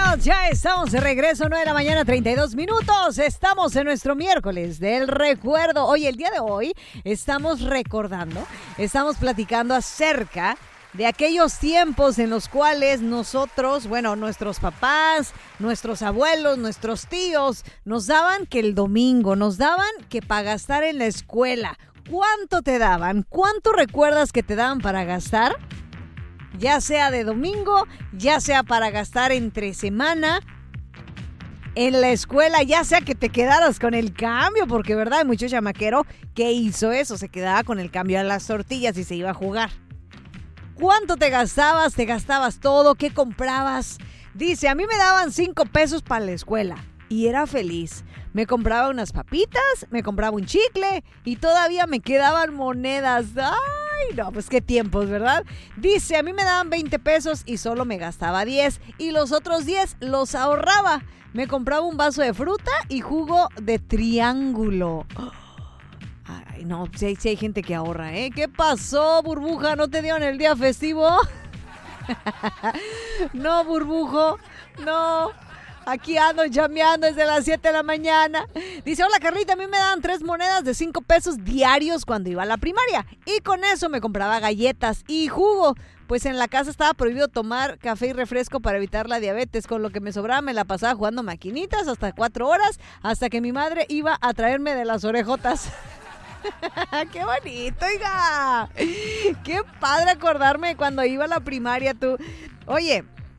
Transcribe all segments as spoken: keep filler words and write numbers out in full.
Bienvenidos, ya estamos de regreso, nueve de la mañana, treinta y dos minutos. Estamos en nuestro miércoles del recuerdo. Hoy, el día de hoy, estamos recordando, estamos platicando acerca de aquellos tiempos en los cuales nosotros, bueno, nuestros papás, nuestros abuelos, nuestros tíos, nos daban que el domingo, nos daban que para gastar en la escuela. ¿Cuánto te daban? ¿Cuánto recuerdas que te daban para gastar? Ya sea de domingo, ya sea para gastar entre semana, en la escuela, ya sea que te quedaras con el cambio, porque verdad, hay mucho chamaquero que hizo eso, se quedaba con el cambio a las tortillas y se iba a jugar. ¿Cuánto te gastabas? ¿Te gastabas todo? ¿Qué comprabas? Dice, a mí me daban cinco pesos para la escuela y era feliz. Me compraba unas papitas, me compraba un chicle y todavía me quedaban monedas. ¡Ay, no! Pues qué tiempos, ¿verdad? Dice, a mí me daban veinte pesos y solo me gastaba diez y los otros diez los ahorraba. Me compraba un vaso de fruta y jugo de triángulo. Ay, no, si hay, si hay gente que ahorra, ¿eh? ¿Qué pasó, burbuja? ¿No te dieron el día festivo? No, burbujo, no. Aquí ando llameando desde las siete de la mañana. Dice, hola Carlita, a mí me daban tres monedas de cinco pesos diarios cuando iba a la primaria. Y con eso me compraba galletas y jugo. Pues en la casa estaba prohibido tomar café y refresco para evitar la diabetes. Con lo que me sobraba me la pasaba jugando maquinitas hasta cuatro horas. Hasta que mi madre iba a traerme de las orejotas. ¡Qué bonito, oiga! ¡Qué padre acordarme de cuando iba a la primaria tú! Oye,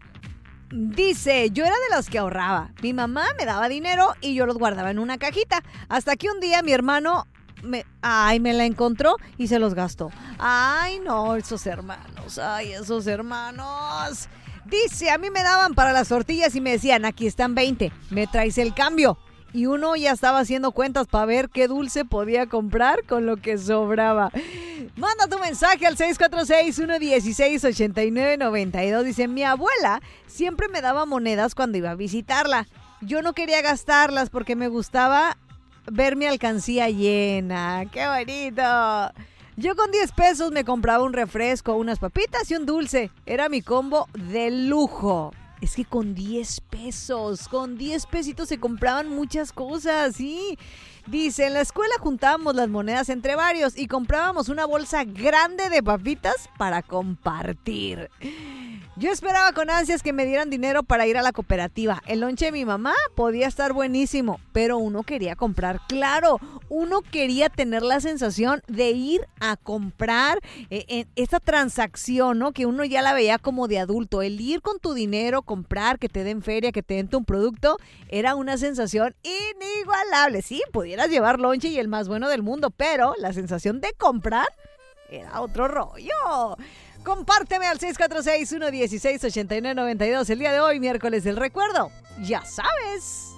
dice, yo era de los que ahorraba. Mi mamá me daba dinero y yo los guardaba en una cajita. Hasta que un día mi hermano me, ay, me la encontró y se los gastó. ¡Ay, no! Esos hermanos, ¡ay, esos hermanos! Dice, a mí me daban para las tortillas y me decían, aquí están veinte, ¿me traes el cambio? Y uno ya estaba haciendo cuentas para ver qué dulce podía comprar con lo que sobraba. Manda tu mensaje al seis cuatro seis, uno uno seis, ocho nueve nueve dos. Dice, mi abuela siempre me daba monedas cuando iba a visitarla. Yo no quería gastarlas porque me gustaba ver mi alcancía llena. ¡Qué bonito! Yo con diez pesos me compraba un refresco, unas papitas y un dulce. Era mi combo de lujo. Es que con diez pesos, con diez pesitos se compraban muchas cosas, ¿sí? Dice, en la escuela juntábamos las monedas entre varios y comprábamos una bolsa grande de papitas para compartir. Yo esperaba con ansias que me dieran dinero para ir a la cooperativa. El lonche de mi mamá podía estar buenísimo, pero uno quería comprar, claro, uno quería tener la sensación de ir a comprar eh, en esta transacción, ¿no? Que uno ya la veía como de adulto. El ir con tu dinero, comprar, que te den feria, que te den un producto, era una sensación inigualable. Sí, pudieras llevar lonche y el más bueno del mundo, pero la sensación de comprar era otro rollo. Compárteme al seis cuatro seis, uno uno seis, ocho nueve nueve dos el día de hoy, miércoles del recuerdo. Ya sabes.